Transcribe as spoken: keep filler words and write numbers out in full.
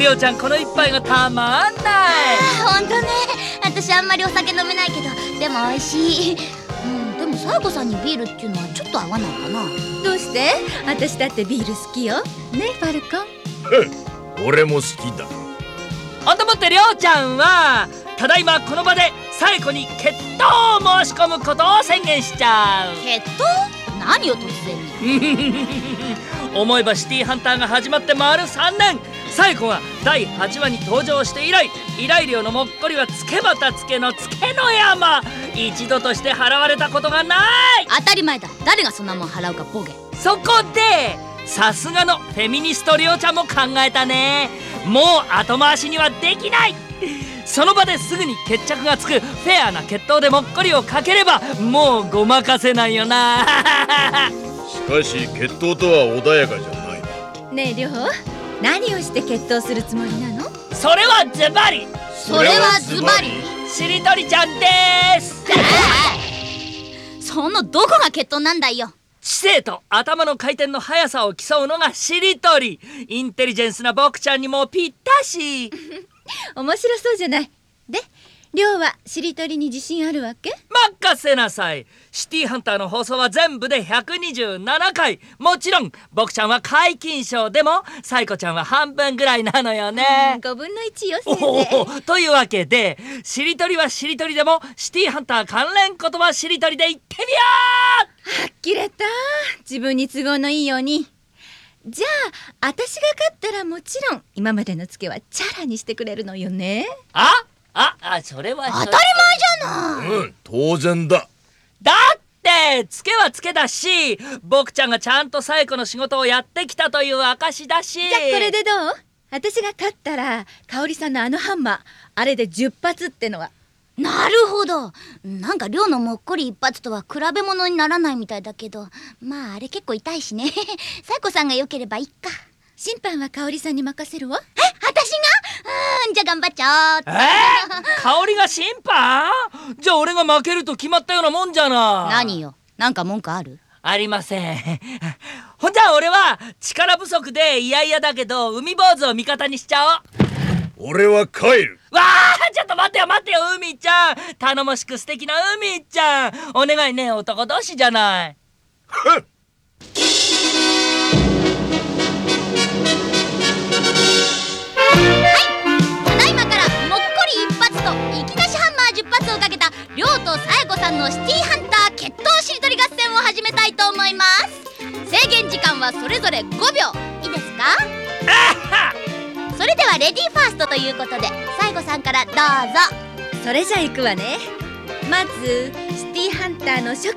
りょうちゃんこの一杯がたまんない。 ほんとね、私あんまりお酒飲めないけど、でも美味しい。うん、でもサイコさんにビールっていうのはちょっと合わないかな。 どうして？私だってビール好きよね、ファルコン。 俺も好きだ。 ほんともってりょうちゃんはただいまこの場でサイコに決闘を申し込むことを宣言しちゃう。 決闘？何よ突然に。 思えばシティーハンターが始まって丸さんねん。サイコがだいはちわに登場して以来、依頼料のもっこりはつけまたつけのつけの山。一度として払われたことがない。 当たり前だ、誰がそんなもん払うかボケ。 そこでさすがのフェミニストりょうちゃんも考えたね。もう後回しにはできない。その場ですぐに決着がつくフェアな決闘でもっこりをかければもうごまかせないよな。 しかし決闘とは穏やかじゃない。 ねえりょう、何をして決闘するつもりなの？ それはズバリそれはズバリしりとりちゃんです。 そのどこが決闘なんだよ。 知性と頭の回転の速さを競うのがしりとり。インテリジェンスな僕ちゃんにもぴったし。 面白そうじゃない。で、りょうはしりとりに自信あるわけ？ 任せなさい。シティーハンターの放送は全部でひゃくにじゅうななかい。もちろん僕ちゃんは皆勤賞でもサイコちゃんは半分ぐらいなのよね。 ごぶんのいちよお先生。 おというわけでしりとりはしりとりでもシティーハンター関連言葉しりとりで言ってみよはっきれた。自分に都合のいいように。じゃあ私が勝ったらもちろん今までのツケはチャラにしてくれるのよね。 う。あああそれは当たり前じゃない。 うん、当然だ。 だってツケはツケだし、僕ちゃんがちゃんとサイコの仕事をやってきたという証だし。 じゃあこれでどう？私が勝ったら香織さんのあのハンマー、あれでじゅっぱつってのは。 なるほど。なんか寮のもっこり一発とは比べ物にならないみたいだけど、まああれ結構痛いしね。サイコさんが良ければいいか。 審判は香織さんに任せるわ。 え、私が？うーん、じゃあ頑張っちゃおう。 えー、香りが審判？じゃあ俺が負けると決まったようなもんじゃない。 何よ、なんか文句ある？ ありません。ほんじゃあ俺は力不足でいやいやだけど海坊主を味方にしちゃおう。 俺は帰る。 わあ、ちょっと待ってよ待ってよ海ちゃん、頼もしく素敵な海ちゃん、お願いね、男同士じゃない。 ふっ。 ただいまからもっこり一発といきなしハンマーじゅっぱつをかけた寮とさやこさんのシティーハンター決闘しりとり合戦を始めたいと思います。制限時間はそれぞれごびょう。いいですか？それではレディーファーストということでさやこさんからどうぞ。 それじゃあ行くわね。まずシティーハンターの初